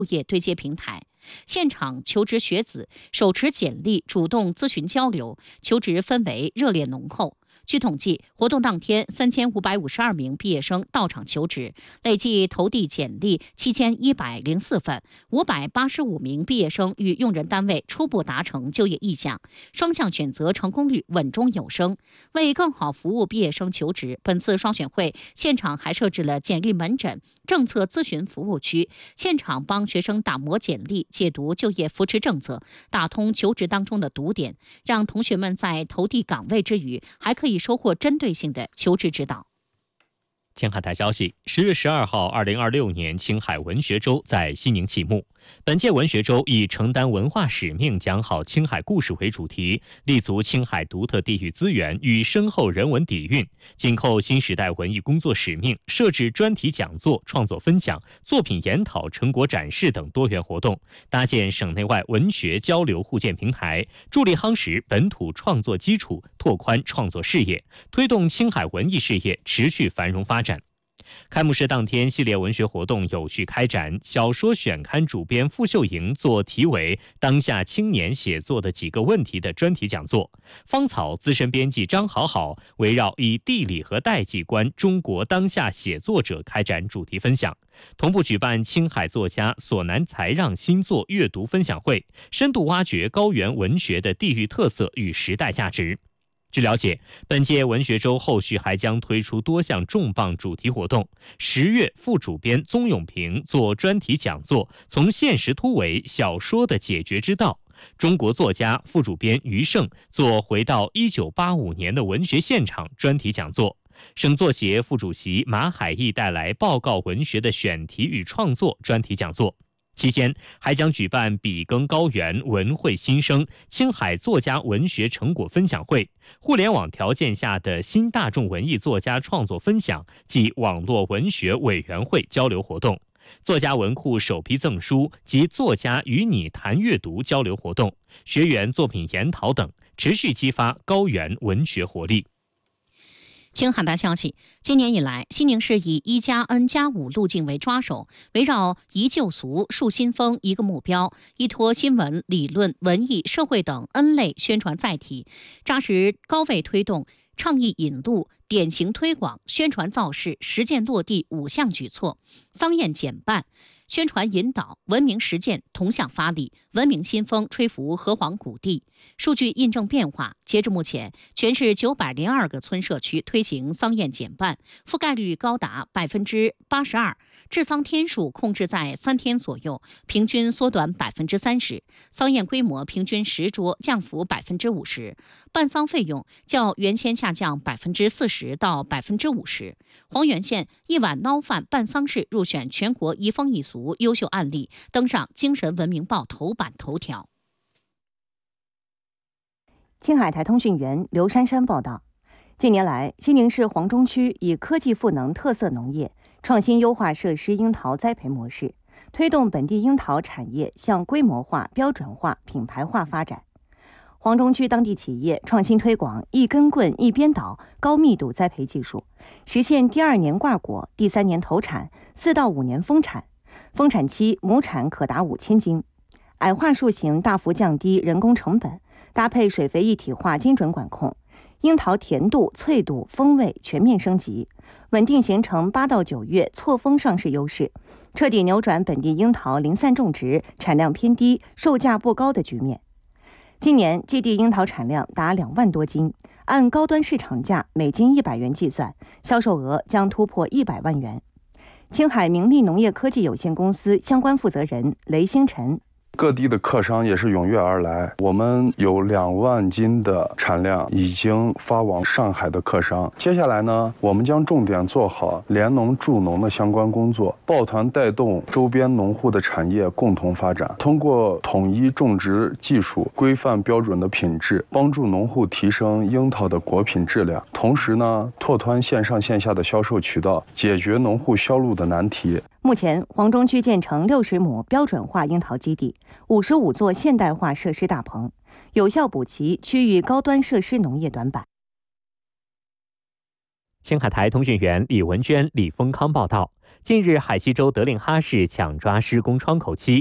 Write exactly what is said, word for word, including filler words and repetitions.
业对接平台。现场求职学子手持简历主动咨询交流，求职氛围热烈浓厚。据统计，活动当天三千五百五十二名毕业生到场求职，累计投递简历七千一百零四份，五百八十五名毕业生与用人单位初步达成就业意向，双向选择成功率稳中有升。为更好服务毕业生求职，本次双选会现场还设置了简历门诊、政策咨询服务区，现场帮学生打磨简历，解读就业扶持政策，打通求职当中的堵点，让同学们在投递岗位之余，还可以收获针对性的求职指导。 青海台消息，十月十二号，二零二六年青海文学周在西宁启幕。本届文学周以承担文化使命，讲好青海故事为主题，立足青海独特地域资源与深厚人文底蕴，紧扣新时代文艺工作使命，设置专题讲座、创作分享、作品研讨、成果展示等多元活动，搭建省内外文学交流互鉴平台，助力夯实本土创作基础，拓宽创作视野，推动青海文艺事业持续繁荣发展。开幕式当天，系列文学活动有序开展。小说选刊主编傅秀莹做题为“当下青年写作的几个问题”的专题讲座。芳草资深编辑张好好围绕以地理和代际观中国当下写作者开展主题分享。同步举办青海作家索南才让新作阅读分享会，深度挖掘高原文学的地域特色与时代价值。据了解，本届文学周后续还将推出多项重磅主题活动。十月，副主编宗永平做专题讲座，从现实突围小说的解决之道。中国作家副主编余胜做回到一九八五年的文学现场专题讲座。省作协副主席马海义带来报告文学的选题与创作专题讲座。期间还将举办笔耕高原文汇新生青海作家文学成果分享会、互联网条件下的新大众文艺作家创作分享及网络文学委员会交流活动、作家文库首批赠书及作家与你谈阅读交流活动、学员作品研讨等，持续激发高原文学活力。 青海大消息，今年以来，西宁市以一加 N 加五路径为抓手，围绕宜旧俗、树新风一个目标，依托新闻、理论、文艺、社会等 N 类宣传载体，扎实高位推动倡议引路、典型推广、宣传造势、实践落地五项举措，桑燕减半。宣传引导、文明实践同向发力，文明新风吹拂河湟谷地。数据印证变化，截至目前，全市九百零二个村社区推行桑燕减半，覆盖率高达百分之八十二，治桑天数控制在三天左右，平均缩短百分之三十，桑燕规模平均实桌降幅百分之五十，办桑费用较原先下降百分之四十到百分之五十。黄原县一碗捞饭办丧事入选全国一风一俗优秀案例，登上精神文明报头版头条。 青海台通讯员刘珊珊报道，近年来，西宁市黄中区以科技赋能特色农业，创新优化设施樱桃栽培模式，推动本地樱桃产业向规模化、标准化、品牌化发展。黄中区当地企业创新推广一根棍一边倒高密度栽培技术，实现第二年挂果、第三年投产、四到五年丰产，丰产期亩产可达五千斤。矮化树型大幅降低人工成本，搭配水肥一体化精准管控，樱桃甜度、脆度、风味全面升级，稳定形成八到九月错峰上市优势，彻底扭转本地樱桃零散种植、产量偏低、售价不高的局面。今年基地樱桃产量达两万多斤，按高端市场价每斤一百元计算，销售额将突破一百万元。青海明利农业科技有限公司相关负责人雷星辰。 各地的客商也是踊跃而来，我们有两万斤的产量已经发往上海的客商。接下来呢，我们将重点做好联农助农的相关工作，抱团带动周边农户的产业共同发展，通过统一种植技术、规范标准的品质，帮助农户提升樱桃的果品质量。同时呢，拓宽线上线下的销售渠道，解决农户销路的难题。 目前，黄中区建成六十亩标准化樱桃基地，五十五座现代化设施大棚，有效补齐区域高端设施农业短板。 青海台通讯员李文娟、李丰康报道， 近日，海西州德令哈市抢抓施工窗口期，